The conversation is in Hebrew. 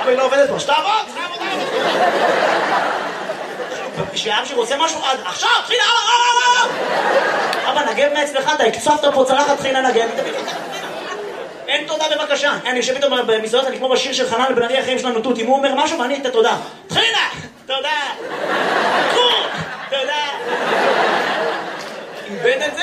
אבא, היא לא עובדת פה, שתעבוד, צריכה עבודה. כשאבא שלי רוצה משהו, עכשיו, תחילה, אבא, נגב מאצלך, אתה הקצפת פה צלחת, תחילה נגב. אין תודה בבקשה. אני יושב איתו במסעדות, אני כמו בשיר של חנן בן ארי, החיים שלנו תות. אם הוא אומר משהו, ואני אתן תודה. תחילה, תודה. תודה. איבד את זה?